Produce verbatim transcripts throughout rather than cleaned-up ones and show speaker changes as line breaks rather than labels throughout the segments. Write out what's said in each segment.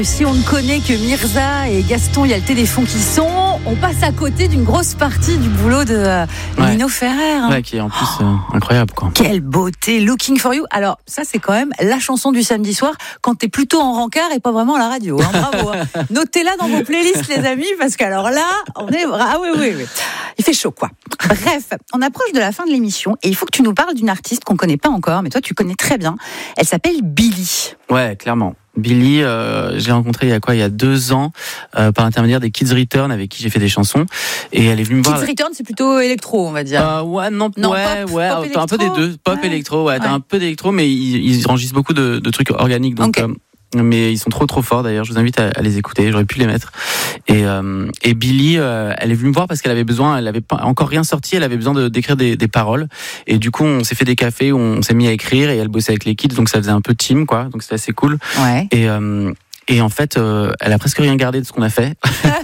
Si on ne connaît que Mirza et Gaston, il y a le téléphone qui sonne, on passe à côté d'une grosse partie du boulot de euh,
ouais.
Nino Ferrer. Hein.
Ouais, qui est en plus euh, incroyable, quoi.
Quelle beauté, Looking for You. Alors, ça, c'est quand même la chanson du samedi soir quand t'es plutôt en rencard et pas vraiment à la radio. Hein. Bravo. Hein. Notez-la dans vos playlists, les amis, parce qu'alors là, on est. Ah oui, oui, oui. Il fait chaud, quoi. Bref, on approche de la fin de l'émission et il faut que tu nous parles d'une artiste qu'on connaît pas encore, mais toi, tu connais très bien. Elle s'appelle Billy.
Ouais, clairement. Billy, euh, je l'ai rencontrée il y a quoi, il y a deux ans, euh, par l'intermédiaire des Kids Return avec qui j'ai fait des chansons, et elle est venue me voir.
Kids Return, c'est plutôt électro, on va dire.
Euh, ouais, non,
non
ouais,
pop,
ouais,
pop
t'as un peu des deux, pop,
ouais.
électro, ouais, t'as
ouais.
un peu d'électro, mais ils, ils enregistrent beaucoup de, de trucs organiques, donc.
Okay.
Euh, mais ils sont trop trop forts d'ailleurs, je vous invite à, à les écouter, j'aurais pu les mettre. Et, euh, et Billy, euh, elle est venue me voir parce qu'elle avait besoin, elle avait pas encore rien sorti, elle avait besoin de, d'écrire des, des paroles. Et du coup, on s'est fait des cafés où on s'est mis à écrire et elle bossait avec les kids, donc ça faisait un peu team, quoi, donc c'était assez cool.
Ouais.
Et, euh, et en fait, euh, elle a presque rien gardé de ce qu'on a fait,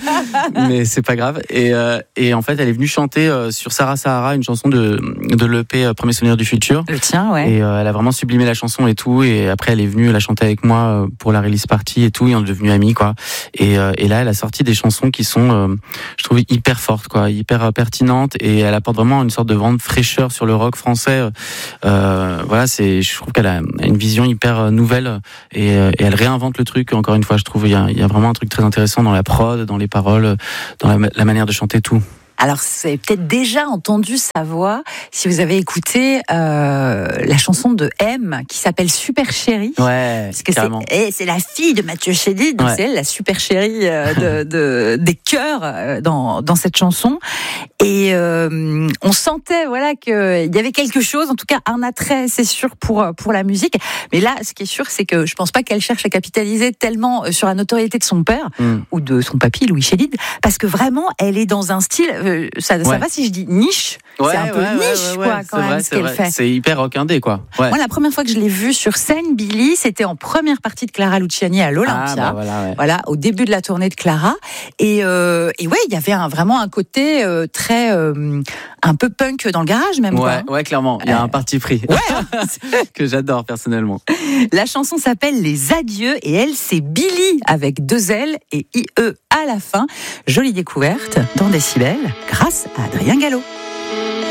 mais c'est pas grave. Et, euh, et en fait, elle est venue chanter euh, sur Sarah Sahara, une chanson de, de l'E P euh, Premier Souvenir du Futur.
Le tien, ouais.
Et euh, elle a vraiment sublimé la chanson et tout. Et après, elle est venue la chanter avec moi euh, pour la release party et tout. Et on est devenus amis, quoi. Et, euh, et là, elle a sorti des chansons qui sont, euh, je trouve, hyper fortes, quoi, hyper euh, pertinentes. Et elle apporte vraiment une sorte de grande fraîcheur sur le rock français. Euh, voilà, c'est, je trouve qu'elle a une vision hyper nouvelle et, et elle réinvente le truc. Encore une fois, je trouve il y a, il y a vraiment un truc très intéressant dans la prod, dans les paroles, dans la, la manière de chanter, tout.
Alors, vous avez peut-être déjà entendu sa voix si vous avez écouté euh, la chanson de M qui s'appelle Super Chérie.
Ouais,
parce que
carrément.
c'est, et c'est la fille de Mathieu Chédid, donc
ouais.
c'est elle la super chérie euh, de, de, des chœurs euh, dans, dans cette chanson. Et euh, on sentait voilà qu'il y avait quelque chose, en tout cas un attrait, c'est sûr, pour, pour la musique. Mais là, ce qui est sûr, c'est que je pense pas qu'elle cherche à capitaliser tellement sur la notoriété de son père mm. ou de son papy, Louis Chédid, parce que vraiment, elle est dans un style... Ça, ouais. ça va si je dis niche,
ouais,
c'est un peu
ouais,
niche
ouais, ouais,
quoi
ouais,
quand même
vrai,
ce qu'elle
vrai.
fait.
C'est hyper rock indé quoi. Ouais.
Moi la première fois que je l'ai vue sur scène, Billy, c'était en première partie de Clara Luciani à l'Olympia.
Ah, bah voilà, ouais.
voilà, au début de la tournée de Clara. Et, euh, et ouais, il y avait un, vraiment un côté euh, très euh, un peu punk dans le garage même.
Ouais,
quoi.
ouais, clairement. Il y a euh... un parti pris.
Ouais.
que j'adore personnellement.
La chanson s'appelle Les Adieux et elle c'est Billy avec deux L et I E à la fin. Jolie découverte dans Décibel grâce à Adrien Gallo.